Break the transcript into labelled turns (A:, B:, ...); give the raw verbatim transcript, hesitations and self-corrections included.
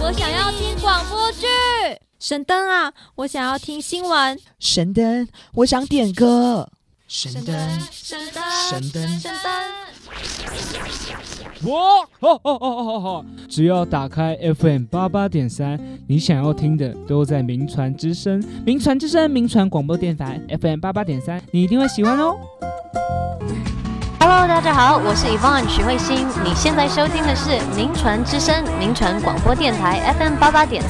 A: 我想要听广播剧。神灯啊，我想要听新闻。
B: 神灯，我想点歌。
A: 神灯，神灯，
B: 神灯，
A: 神灯。
C: 哇，哦哦哦哦哦！只要打开 F M 八八点三，你想要听的都在名传之声。名传之声，名传广播电台 F M 八八点三，你一定会喜欢哦。
D: Hello， 大家好，我是 Yvonne 许慧欣，你现在收听的是名传之声，名传广播电台 F M 八八点